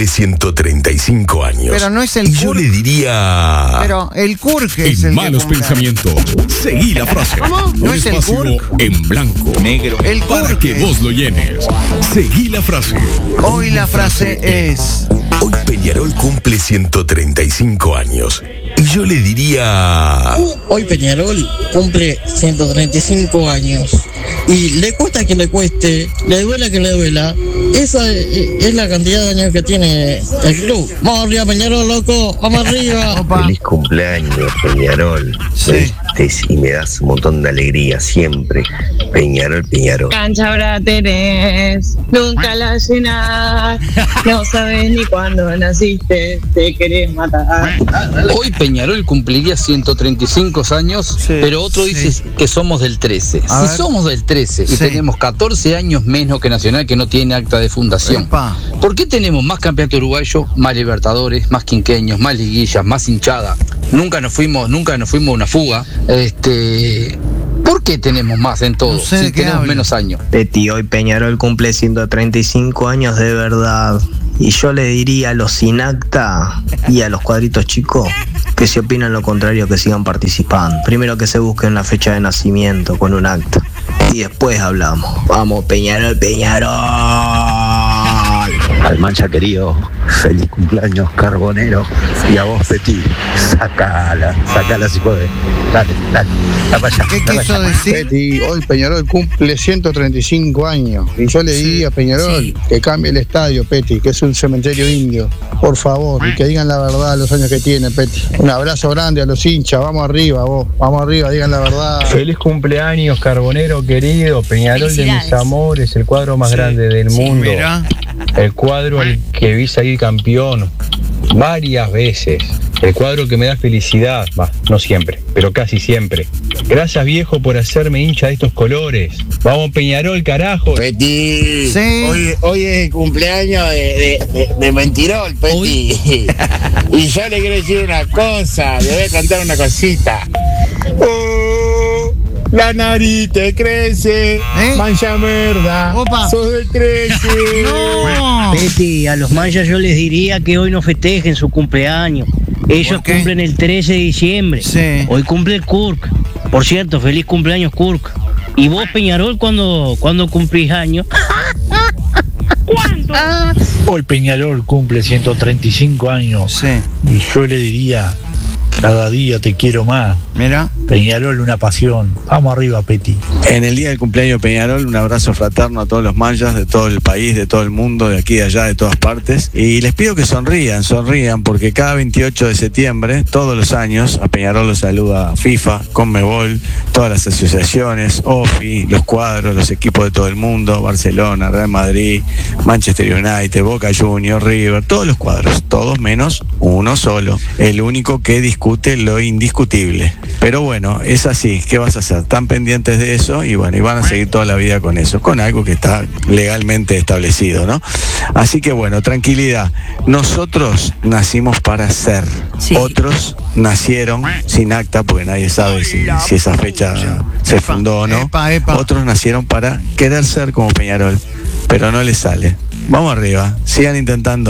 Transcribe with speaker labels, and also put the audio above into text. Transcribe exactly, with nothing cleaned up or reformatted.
Speaker 1: ciento treinta y cinco años.
Speaker 2: Pero no es el
Speaker 1: Y yo
Speaker 2: Kurk.
Speaker 1: le diría...
Speaker 2: Pero el Kurk es
Speaker 3: En
Speaker 2: el
Speaker 3: malos
Speaker 2: que cumple.
Speaker 3: pensamientos, seguí la frase.
Speaker 2: ¿Cómo? ¿No
Speaker 3: Un
Speaker 2: es el
Speaker 3: espacio
Speaker 2: Kurk?
Speaker 3: en blanco, negro,
Speaker 2: El
Speaker 3: para
Speaker 2: Kurk.
Speaker 3: que vos lo llenes. Seguí la frase.
Speaker 2: Hoy la frase es...
Speaker 1: Hoy Peñarol cumple ciento treinta y cinco años. Y yo le diría...
Speaker 4: Hoy Peñarol cumple ciento treinta y cinco años y le cuesta que le cueste, le duela que le duela. Esa es, es la cantidad de años que tiene el club. Vamos arriba Peñarol, loco, vamos arriba.
Speaker 2: Opa.
Speaker 5: Feliz cumpleaños, Peñarol.
Speaker 2: Sí.
Speaker 5: Este, y me das un montón de alegría siempre. Peñarol, Peñarol.
Speaker 6: Cancha ahora tenés, nunca la llenás, no sabes ni cuándo naciste, te querés matar.
Speaker 7: Hoy Peñarol cumpliría ciento treinta y cinco años,
Speaker 2: Sí,
Speaker 7: pero otro
Speaker 2: sí.
Speaker 7: dice que somos del trece.
Speaker 2: A
Speaker 7: Si
Speaker 2: ver.
Speaker 7: somos del trece y
Speaker 2: Sí.
Speaker 7: tenemos catorce años menos que Nacional, que no tiene acta de fundación,
Speaker 2: Epa.
Speaker 7: ¿por qué tenemos más campeonato uruguayo, más libertadores, más quinqueños, más liguillas, más hinchada? Nunca nos fuimos, nunca nos fuimos a una fuga. Este, ¿por qué tenemos más en todo
Speaker 2: No sé de
Speaker 7: si
Speaker 2: qué
Speaker 7: tenemos
Speaker 2: habla.
Speaker 7: menos años?
Speaker 8: Peti, hoy Peñarol cumple ciento treinta y cinco años de verdad. Y yo le diría a los sin acta y a los cuadritos chicos que si opinan lo contrario que sigan participando. Primero que se busquen la fecha de nacimiento con un acta. Y después hablamos. Vamos, Peñarol, Peñarol.
Speaker 5: Al Mancha querido, feliz cumpleaños, Carbonero. Y a vos, Peti, sacala, sacala si podés. Dale, dale, dale para allá.
Speaker 2: ¿Qué
Speaker 5: dale
Speaker 2: quiso
Speaker 5: para allá.
Speaker 2: decir?
Speaker 9: Peti, hoy Peñarol cumple ciento treinta y cinco años y yo le diría a Peñarol
Speaker 2: sí.
Speaker 9: que cambie el estadio, Peti, que es un cementerio indio, por favor, y que digan la verdad los años que tiene, Peti. Un abrazo grande a los hinchas, vamos arriba vos, vamos arriba, digan la verdad.
Speaker 10: Feliz cumpleaños, Carbonero querido, Peñarol de mis amores, el cuadro más
Speaker 2: Sí.
Speaker 10: grande del
Speaker 2: Sí,
Speaker 10: mundo.
Speaker 2: mira.
Speaker 10: El cuadro al que vi salir campeón varias veces. El cuadro que me da felicidad, bah, no siempre, pero casi siempre. Gracias viejo por hacerme hincha de estos colores. Vamos Peñarol, carajo.
Speaker 4: Peti,
Speaker 2: Sí.
Speaker 4: hoy, hoy es el cumpleaños de, de, de, de Mentirol, Peti. Y yo le quiero decir una cosa, le voy a contar una cosita. Oh, la nariz te crece,
Speaker 2: ¿Eh?
Speaker 4: mancha merda,
Speaker 2: Opa.
Speaker 4: sos del trece.
Speaker 2: No.
Speaker 8: Peti, a los manchas yo les diría que hoy no festejen su cumpleaños. Ellos
Speaker 2: ¿Por qué?
Speaker 8: cumplen el trece de diciembre.
Speaker 2: Sí.
Speaker 8: Hoy cumple el Kurk. Por cierto, feliz cumpleaños, Kurk. ¿Y vos, Peñarol, cuando, cuando cumplís años?
Speaker 10: Hoy Peñarol cumple ciento treinta y cinco años
Speaker 2: Sí.
Speaker 10: y yo le diría, cada día te quiero más.
Speaker 2: Mira.
Speaker 10: Peñarol, una pasión. Vamos arriba, Peti.
Speaker 11: En el día del cumpleaños de Peñarol, un abrazo fraterno a todos los mayas de todo el país, de todo el mundo, de aquí, de allá, de todas partes. Y les pido que sonrían, sonrían, porque cada veintiocho de septiembre, todos los años, a Peñarol lo saluda FIFA, Conmebol, todas las asociaciones, O F I, los cuadros, los equipos de todo el mundo, Barcelona, Real Madrid, Manchester United, Boca Juniors, River, todos los cuadros, todos menos uno solo, el único que discute lo indiscutible. Pero bueno, es así, ¿qué vas a hacer? Están pendientes de eso y bueno, y van a seguir toda la vida con eso, con algo que está legalmente establecido, ¿no? Así que bueno, tranquilidad. Nosotros nacimos para ser,
Speaker 2: Sí.
Speaker 11: otros nacieron sin acta, porque nadie sabe si, si esa fecha se
Speaker 2: Epa,
Speaker 11: fundó o no.
Speaker 2: epa, epa.
Speaker 11: Otros nacieron para querer ser como Peñarol, pero no les sale. Vamos arriba, sigan intentando.